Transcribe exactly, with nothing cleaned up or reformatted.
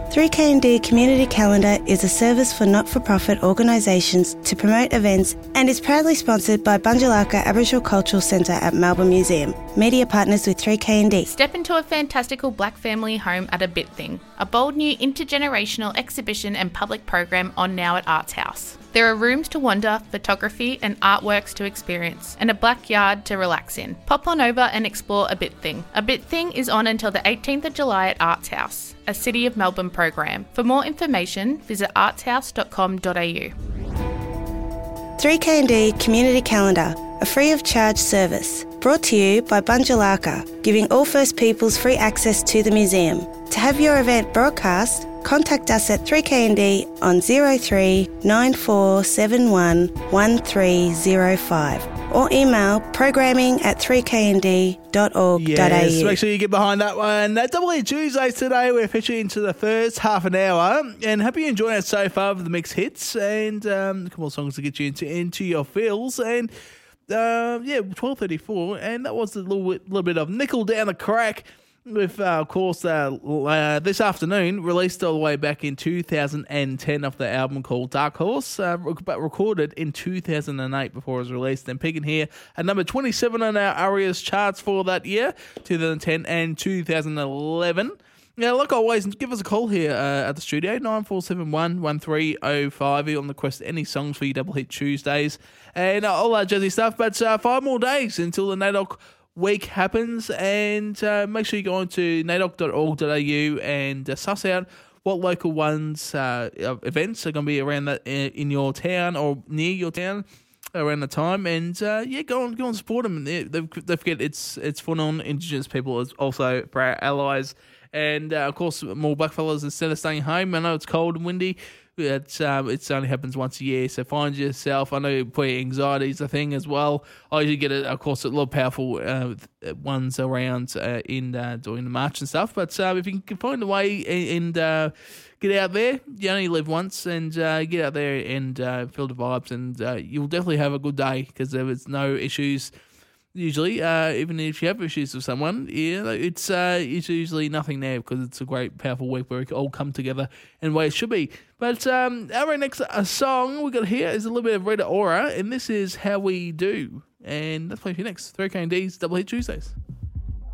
three K and D Community Calendar is a service for not-for-profit organisations to promote events and is proudly sponsored by Bunjalaka Aboriginal Cultural Centre at Melbourne Museum. Media partners with three K and D. Step into a fantastical black family home at A Bit Thing, a bold new intergenerational exhibition and public program on now at Arts House. There are rooms to wander, photography and artworks to experience, and a backyard to relax in. Pop on over and explore A Bit Thing. A Bit Thing is on until the eighteenth of July at Arts House, a City of Melbourne program. For more information, visit artshouse dot com dot a u. three K and D Community Calendar, a free of charge service. Brought to you by Bunjalaka, giving all First Peoples free access to the museum. To have your event broadcast, contact us at three K and D on zero three nine four seven one one three zero five or email programming at three k n d dot org dot a u. Yes, make sure you get behind that one. Uh, Double E Tuesdays today, we're featuring into the first half an hour, and hope you're enjoying it so far with the mixed hits and um, a couple of songs to get you into, into your feels. And uh, yeah, twelve thirty-four, and that was a little, little bit of Nickel Down the Crack. With, uh, of course, uh, uh, this afternoon, released all the way back in two thousand ten off the album called Dark Horse, uh, but recorded in two thousand eight before it was released. And peaking here at number twenty-seven on our ARIA's charts for that year, two thousand ten and two thousand eleven. Now, like always, give us a call here uh, at the studio, nine four seven one one three zero five. On the quest any songs for your Double Hit Tuesdays and uh, all that jazzy stuff. But uh, five more days until the NAIDOC week happens, and uh, make sure you go on to naidoc dot org dot a u and uh, suss out what local ones uh, events are going to be around that in your town or near your town around the time, and uh, yeah, go on, go on, support them. Don't forget, it's it's for non-Indigenous people, as also for our allies, and uh, of course, more blackfellas instead of staying home. I know it's cold and windy. It's um, it only happens once a year, so find yourself. I know for anxiety is a thing as well. I usually get, it, of course, a lot of powerful uh, ones around uh, in uh, during the march and stuff. But uh, if you can find a way and uh, get out there, you only live once, and uh, get out there and uh, feel the vibes, and uh, you'll definitely have a good day because there was no issues. Usually, uh, even if you have issues with someone, yeah, it's uh, it's usually nothing there because it's a great, powerful week where we can all come together in the way it should be. But um, our next uh, song we got here is a little bit of Rita Ora, and this is How We Do. And that's playing for you next. three K and D's Double Hit Tuesdays.